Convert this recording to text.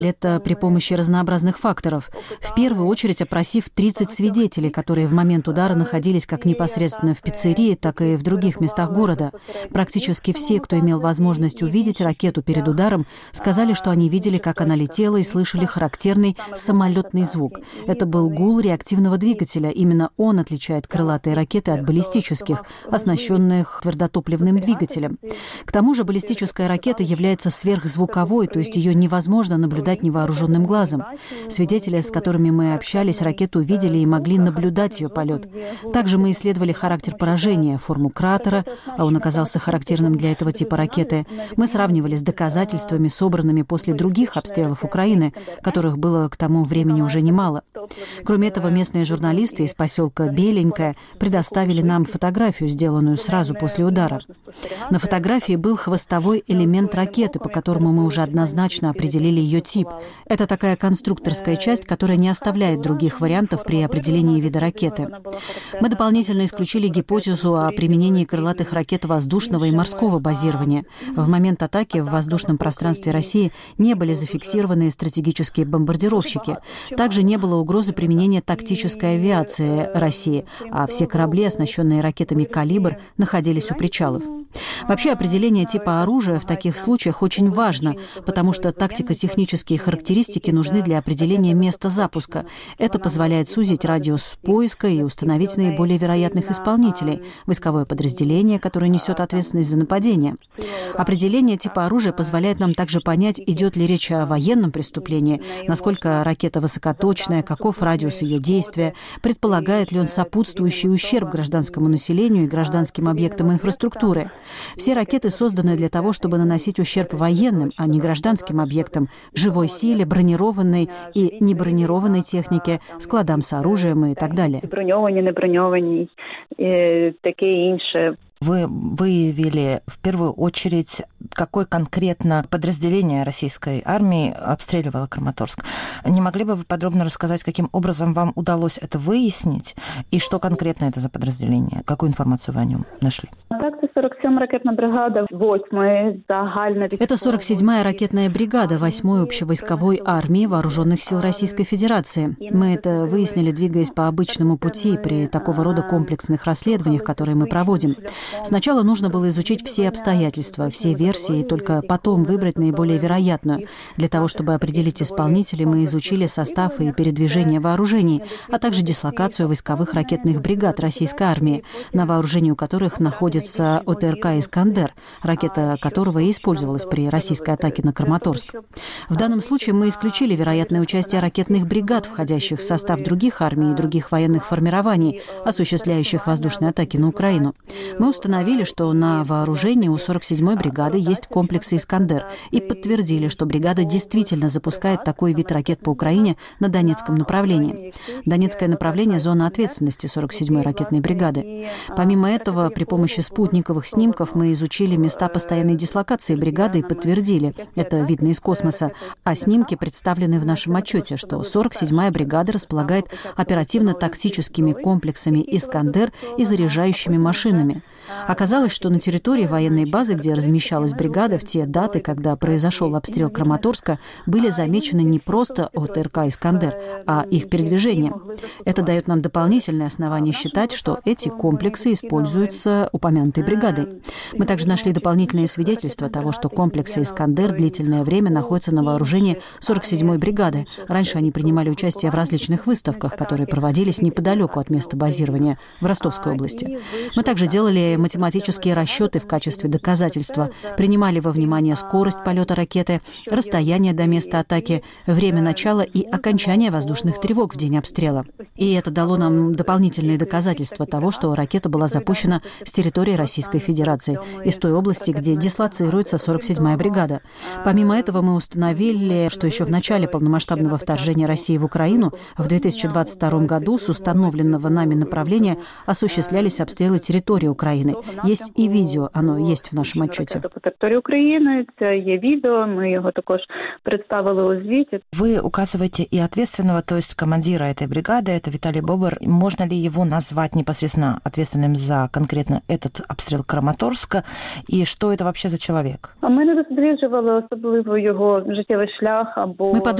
Это при помощи разнообразных факторов. В первую очередь опросив 30 свидетелей, которые в момент удара находились как непосредственно в пиццерии, так и в других местах города. Практически все, кто имел возможность увидеть ракету перед ударом, сказали, что они видели, как она летела, и слышали характерный самолетный звук. Это был гул реактивного двигателя. Именно он отличает крылатые ракеты от баллистических, оснащенных твердотопливным двигателем. К тому же баллистическая ракета является сверхзвуковой, то есть ее невозможно наблюдать невооруженным глазом. Свидетели, с которыми мы общались, ракету видели и могли наблюдать ее полет. Также мы исследовали характер поражения, форму кратера, а он оказался характерным для этого типа ракеты. Мы сравнивали с доказательствами, собранными после других обстрелов Украины, которых было к тому времени уже немало. Кроме этого, местные журналисты из поселка Беленькое предоставили нам фотографию, сделанную сразу после удара. На фотографии был хвостовой элемент ракеты, по которому мы уже однозначно определили ее тип. Это такая конструкторская часть, которая не оставляет других вариантов при определении вида ракеты. Мы дополнительно исключили гипотезу о применении крылатых ракет воздушного и морского базирования. В момент атаки в воздушном пространстве России не были зафиксированы стратегические бомбардировщики. Также не было угрозы применения тактической авиации России, а все корабли, оснащенные ракетами «Калибр», находились у причалов. Вообще, определение типа оружия в таких случаях очень важно, потому что тактико-технические характеристики нужны для определения места запуска. Это позволяет сузить радиус поиска и установить наиболее вероятных исполнителей, войсковое подразделение, которое несет ответственность за нападение. Определение типа оружия позволяет нам также понять, идет ли речь о военном преступлении, насколько ракета высокоточная, каков радиус ее действия, предполагает ли он сопутствующий ущерб гражданскому населению и гражданским объектам инфраструктуры. Все ракеты созданы для того, чтобы наносить ущерб военным, а не гражданским объектам, живой силе, бронированной и небронированной технике, складам с оружием и так далее. Броньовані, неброньовані, таке інше. Вы выявили в первую очередь, какое конкретно подразделение российской армии обстреливало Краматорск. Не могли бы вы подробно рассказать, каким образом вам удалось это выяснить и что конкретно это за подразделение? Какую информацию вы о нем нашли? Это 47-я ракетная бригада 8-й общевойсковой армии Вооруженных сил Российской Федерации. Мы это выяснили, двигаясь по обычному пути при такого рода комплексных расследованиях, которые мы проводим. Сначала нужно было изучить все обстоятельства, все версии, и только потом выбрать наиболее вероятную. Для того, чтобы определить исполнителей, мы изучили состав и передвижение вооружений, а также дислокацию войсковых ракетных бригад российской армии, на вооружении у которых находится ОТРК «Искандер», ракета которого и использовалась при российской атаке на Краматорск. В данном случае мы исключили вероятное участие ракетных бригад, входящих в состав других армий и других военных формирований, осуществляющих воздушные атаки на Украину. Мы установили, что на вооружении у 47-й бригады есть комплексы «Искандер», и подтвердили, что бригада действительно запускает такой вид ракет по Украине на Донецком направлении. Донецкое направление – зона ответственности 47-й ракетной бригады. Помимо этого, при помощи спутниковых снимков мы изучили места постоянной дислокации бригады и подтвердили, это видно из космоса, а снимки представлены в нашем отчете, что 47-я бригада располагает оперативно-тактическими комплексами «Искандер» и заряжающими машинами. Оказалось, что на территории военной базы, где размещалась бригада, в те даты, когда произошел обстрел Краматорска, были замечены не просто ОТРК «Искандер», а их передвижение. Это дает нам дополнительное основание считать, что эти комплексы используются упомянутой бригадой. Мы также нашли дополнительные свидетельства того, что комплексы «Искандер» длительное время находятся на вооружении 47-й бригады. Раньше они принимали участие в различных выставках, которые проводились неподалеку от места базирования в Ростовской области. Мы также делали математические расчеты в качестве доказательства, принимали во внимание скорость полета ракеты, расстояние до места атаки, время начала и окончания воздушных тревог в день обстрела. И это дало нам дополнительные доказательства того, что ракета была запущена с территории Российской Федерации, из той области, где дислоцируется 47-я бригада. Помимо этого, мы установили, что еще в начале полномасштабного вторжения России в Украину в 2022 году с установленного нами направления осуществлялись обстрелы территории Украины. Есть и видео, оно есть в нашем отчете. По території України це є відео, ми його також представили у звіті. Вы указываете и ответственного, то есть командира этой бригады, это Виталий Бобр. Можно ли его назвать непосредственно ответственным за конкретно этот обстрел Краматорска, и что это вообще за человек? А ми не досліджували особливо його життєвий шлях або